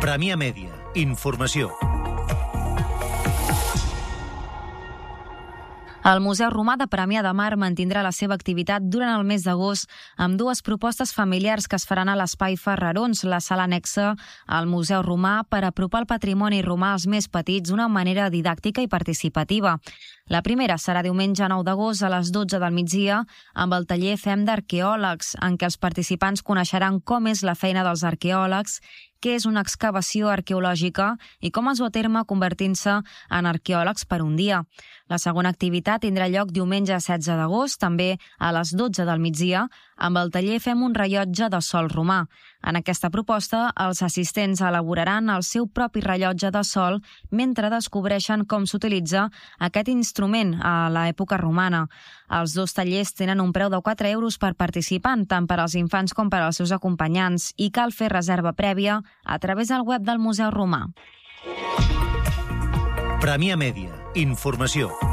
Premià Mèdia. Informació. El Museu Romà de Premià de Mar mantindrà la seva activitat durant el mes d'agost amb dues propostes familiars que es faran a l'Espai Ferrarons, la sala anexa al Museu Romà, per apropar el patrimoni romà als més petits d'una manera didàctica i participativa. La primera serà diumenge 9 d'agost a les 12 del migdia amb el taller Fem d'Arqueòlegs, en què els participants coneixeran com és la feina dels arqueòlegs, què és una excavació arqueològica i com es du a terme convertint-se en arqueòlegs per un dia. La segona activitat tindrà lloc diumenge 16 d'agost, també a les 12 del migdia, amb el taller Fem un rellotge de sol romà. En aquesta proposta, els assistents elaboraran el seu propi rellotge de sol mentre descobreixen com s'utilitza aquest instrument a l'època romana. Els dos tallers tenen un preu de 4 euros per participant, tant per als infants com per als seus acompanyants, i cal fer reserva prèvia a través del web del Museu Romà. Premià Mèdia. Informació.